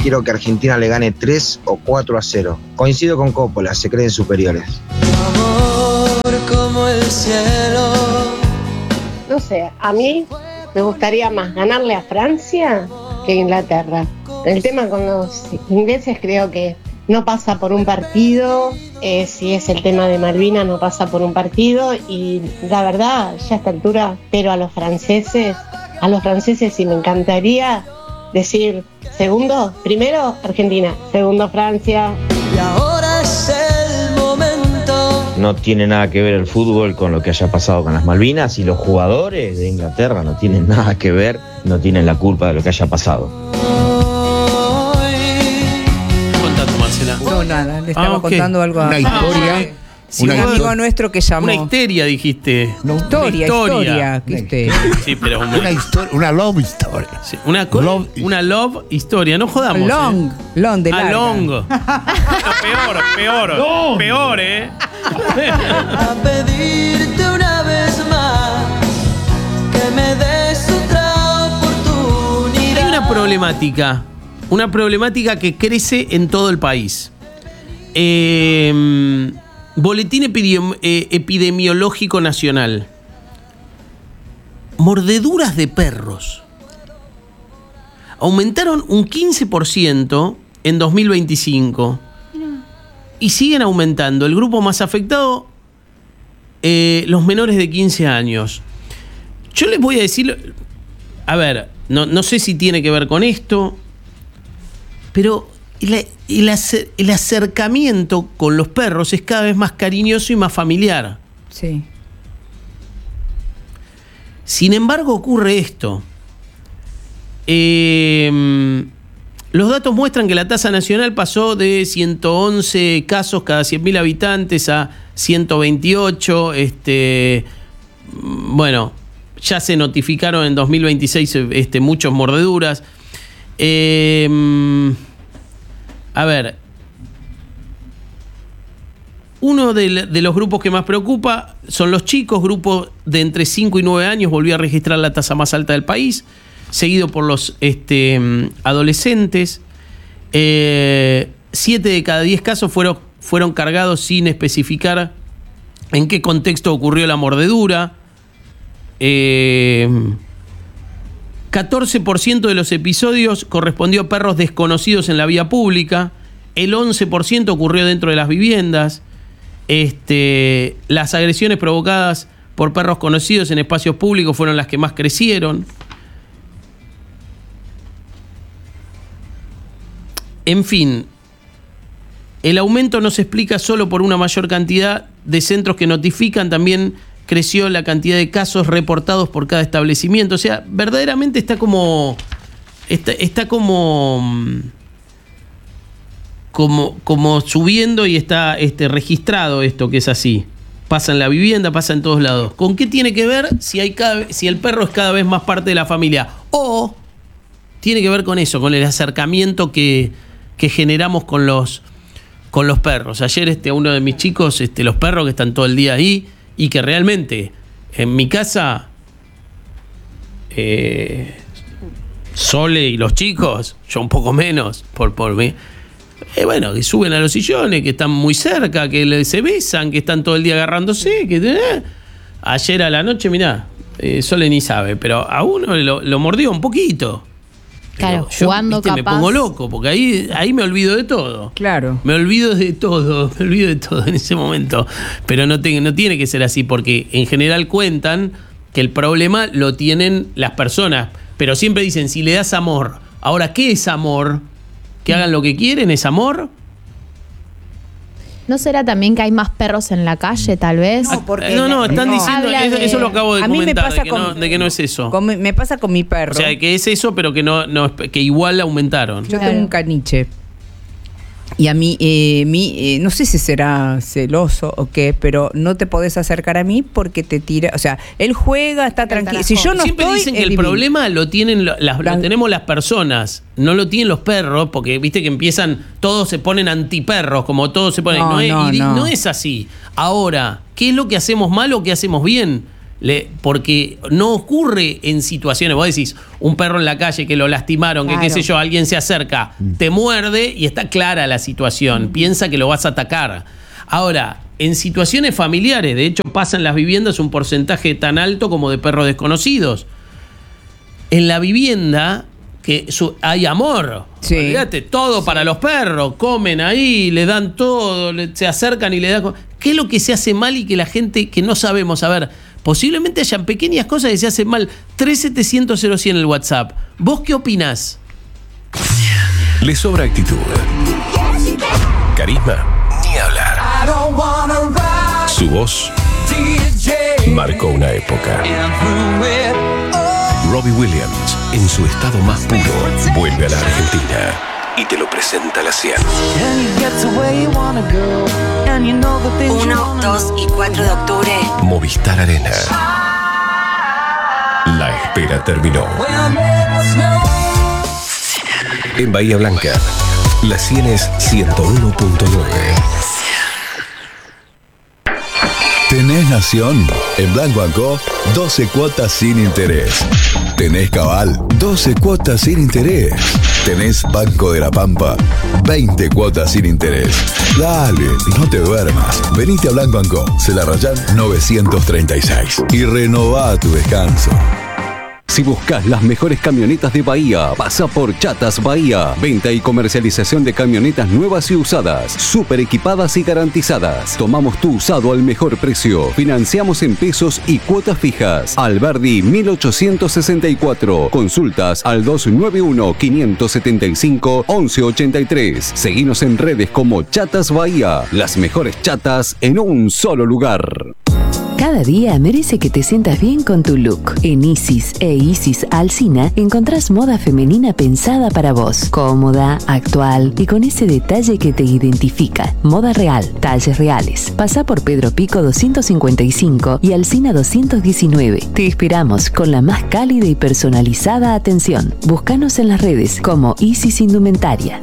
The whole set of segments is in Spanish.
quiero que Argentina le gane 3 o 4-0. Coincido con Coppola, se creen superiores. Amor como el cielo. No sé, a mí me gustaría más ganarle a Francia que a Inglaterra. El tema con los ingleses creo que no pasa por un partido, si es el tema de Malvinas no pasa por un partido y la verdad, ya a esta altura, pero a los franceses sí me encantaría decir primero Argentina, segundo Francia. Y ahora es el momento. No tiene nada que ver el fútbol con lo que haya pasado con las Malvinas y los jugadores de Inglaterra no tienen nada que ver, no tienen la culpa de lo que haya pasado. No, nada, le estaba contando algo a una historia. un amigo nuestro que llamó. Una histeria, dijiste. No, historia. Sí, pero una love story. Sí, una love historia. No jodamos. Long de larga. Long. No, peor. Long. Peor, A pedirte una vez más que me des otra oportunidad. Hay una problemática que crece en todo el país. Boletín Epidemiológico Nacional. Mordeduras de perros. Aumentaron un 15% en 2025. Y siguen aumentando. El grupo más afectado, los menores de 15 años. Yo les voy a decir, a ver, no sé si tiene que ver con esto, pero el acercamiento con los perros es cada vez más cariñoso y más familiar. Sí. Sin embargo, ocurre esto. Los datos muestran que la tasa nacional pasó de 111 casos cada 100.000 habitantes a 128. Bueno, ya se notificaron en 2026 muchos mordeduras. A ver, uno de los grupos que más preocupa son los chicos. Grupo de entre 5 y 9 años volvió a registrar la tasa más alta del país, seguido por los adolescentes. 7 de cada 10 casos fueron cargados sin especificar en qué contexto ocurrió la mordedura. 14% de los episodios correspondió a perros desconocidos en la vía pública. El 11% ocurrió dentro de las viviendas. Las agresiones provocadas por perros conocidos en espacios públicos fueron las que más crecieron. En fin, el aumento no se explica solo por una mayor cantidad de centros que notifican, también creció la cantidad de casos reportados por cada establecimiento. O sea, verdaderamente está como subiendo y está registrado esto que es así. Pasa en la vivienda, pasa en todos lados. ¿Con qué tiene que ver si el perro es cada vez más parte de la familia? O tiene que ver con eso, con el acercamiento que generamos con los perros. Ayer uno de mis chicos, los perros que están todo el día ahí, y que realmente en mi casa Sole y los chicos, yo un poco menos por mí, bueno, que suben a los sillones, que están muy cerca, que se besan, que están todo el día agarrándose, ayer a la noche, mirá, Sole ni sabe, pero a uno lo mordió un poquito. Claro, yo, jugando capaz. Me pongo loco, porque ahí me olvido de todo. Claro. Me olvido de todo en ese momento. Pero no tiene que ser así, porque en general cuentan que el problema lo tienen las personas. Pero siempre dicen, si le das amor. Ahora, ¿qué es amor? ¿Que hagan lo que quieren? ¿Es amor? ¿No será también que hay más perros en la calle, tal vez? No, están diciendo, eso lo acabo de comentar, de que no es eso. Me pasa con mi perro. O sea, que es eso, pero que igual aumentaron. Yo tengo un caniche. Y a mí, no sé si será celoso o qué, pero no te podés acercar a mí porque te tira. O sea, él juega, está tranquilo. Si yo no siempre estoy, dicen que el problema lo tenemos las personas, no lo tienen los perros, porque viste que todos se ponen antiperros, como todos se ponen. No es así. Ahora, ¿qué es lo que hacemos mal o qué hacemos bien? Porque no ocurre en situaciones, vos decís, un perro en la calle que lo lastimaron, que qué sé yo, alguien se acerca, te muerde y está clara la situación, piensa que lo vas a atacar. Ahora, en situaciones familiares, de hecho pasa en las viviendas un porcentaje tan alto como de perros desconocidos. En la vivienda hay amor, olvídate, todo para los perros, comen ahí, le dan todo, se acercan y le dan... ¿Qué es lo que se hace mal y que la gente que no sabemos? A ver, posiblemente hayan pequeñas cosas que se hacen mal. 3700-0100 en el WhatsApp. ¿Vos qué opinás? Le sobra actitud, carisma, ni hablar. Su voz marcó una época. Robbie Williams, en su estado más puro, vuelve a la Argentina y te lo presenta a la 100. 1, 2 y 4 de octubre. Movistar Arena. La espera terminó. En Bahía Blanca, la 100 es 101.9. ¿Tenés Nación? En Blanco &Co, 12 cuotas sin interés. ¿Tenés Cabal? 12 cuotas sin interés. ¿Tenés Banco de la Pampa? 20 cuotas sin interés. Dale, no te duermas. Venite a Blanco &Co, Celarrayán 936 y renová tu descanso. Si buscas las mejores camionetas de Bahía, pasa por Chatas Bahía. Venta y comercialización de camionetas nuevas y usadas, súper equipadas y garantizadas. Tomamos tu usado al mejor precio. Financiamos en pesos y cuotas fijas. Alberdi 1864. Consultas al 291-575-1183. Seguinos en redes como Chatas Bahía. Las mejores chatas en un solo lugar. Cada día merece que te sientas bien con tu look. En Isis e Isis Alsina encontrás moda femenina pensada para vos. Cómoda, actual y con ese detalle que te identifica. Moda real, talles reales. Pasá por Pedro Pico 255 y Alsina 219. Te esperamos con la más cálida y personalizada atención. Búscanos en las redes como Isis Indumentaria.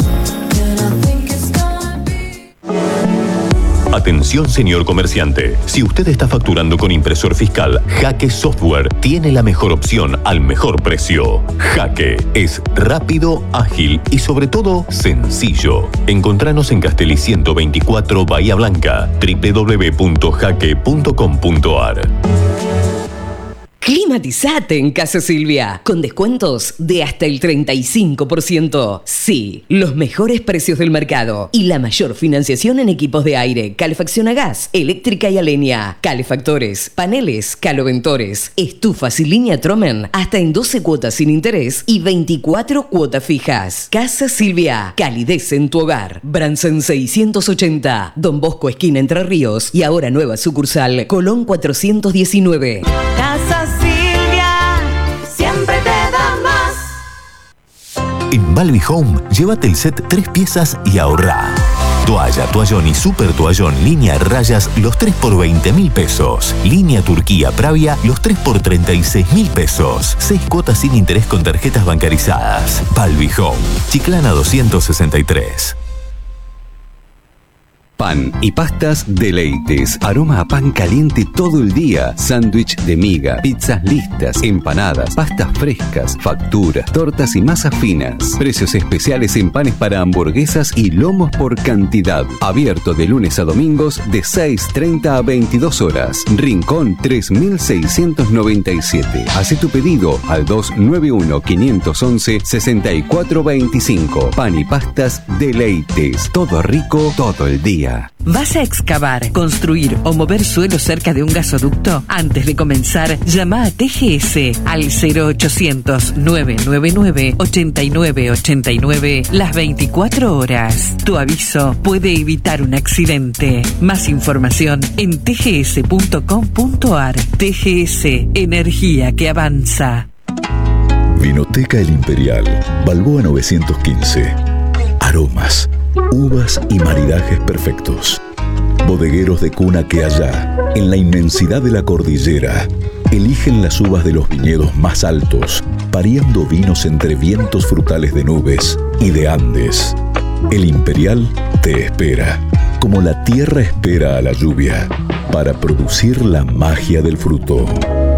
Atención, señor comerciante. Si usted está facturando con impresor fiscal, Jaque Software tiene la mejor opción al mejor precio. Jaque es rápido, ágil y sobre todo sencillo. Encontranos en Castelli 124 Bahía Blanca, www.jaque.com.ar. Climatizate en Casa Silvia, con descuentos de hasta el 35%. Sí, los mejores precios del mercado y la mayor financiación en equipos de aire, calefacción a gas, eléctrica y a leña, calefactores, paneles, caloventores, estufas y línea Tromen, hasta en 12 cuotas sin interés y 24 cuotas fijas. Casa Silvia, calidez en tu hogar. Bransen 680, Don Bosco esquina Entre Ríos y ahora nueva sucursal, Colón 419. Casa Silvia, siempre te da más. En Balbi Home, llévate el set 3 piezas y ahorrá. Toalla, toallón y super toallón línea rayas, los 3 por 20.000 pesos. Línea Turquía Pravia, los 3 por 36.000 pesos. 6 cuotas sin interés con tarjetas bancarizadas. Balbi Home, Chiclana 263. Pan y pastas Deleites. Aroma a pan caliente todo el día. Sándwich de miga, pizzas listas, empanadas, pastas frescas, facturas, tortas y masas finas. Precios especiales en panes para hamburguesas y lomos por cantidad. Abierto de lunes a domingos de 6:30 a 22 horas. Rincón 3697. Hace tu pedido al 291-511-6425. Pan y pastas Deleites. Todo rico todo el día. ¿Vas a excavar, construir o mover suelo cerca de un gasoducto? Antes de comenzar, llama a TGS al 0800-999-8989 las 24 horas. Tu aviso puede evitar un accidente. Más información en tgs.com.ar. TGS, energía que avanza. Vinoteca El Imperial, Balboa 915. Aromas, uvas y maridajes perfectos. Bodegueros de cuna que allá, en la inmensidad de la cordillera, eligen las uvas de los viñedos más altos, pariendo vinos entre vientos frutales de nubes y de Andes. El Imperial te espera, como la tierra espera a la lluvia, para producir la magia del fruto.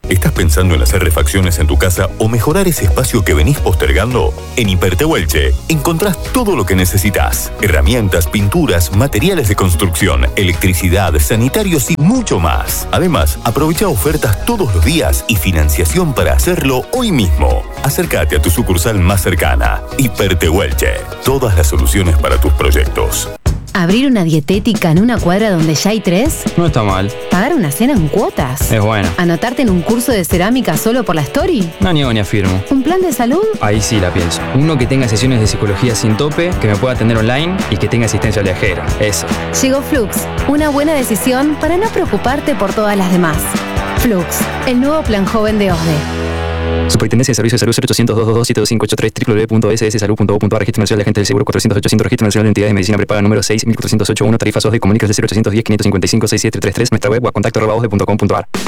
¿Estás pensando en hacer refacciones en tu casa o mejorar ese espacio que venís postergando? En Hipertehuelche encontrás todo lo que necesitas. Herramientas, pinturas, materiales de construcción, electricidad, sanitarios y mucho más. Además, aprovecha ofertas todos los días y financiación para hacerlo hoy mismo. Acércate a tu sucursal más cercana. Hipertehuelche. Todas las soluciones para tus proyectos. ¿Abrir una dietética en una cuadra donde ya hay 3? No está mal. ¿Pagar una cena en cuotas? Es bueno. ¿Anotarte en un curso de cerámica solo por la story? No niego ni afirmo. ¿Un plan de salud? Ahí sí la pienso. Uno que tenga sesiones de psicología sin tope, que me pueda atender online y que tenga asistencia viajera. Eso. Llegó Flux, una buena decisión para no preocuparte por todas las demás. Flux, el nuevo plan joven de OSDE. Superintendencia de Servicios de Salud 0800-222-7583 www.sssalud.gov.ar. Registro Nacional de Agentes del Seguro 400-800. Registro Nacional de Entidades de Medicina Prepaga número 6 1481. Tarifas OSDE. Comunícase 0810-555-6733. Nuestra web o a contacto@osde.com.ar.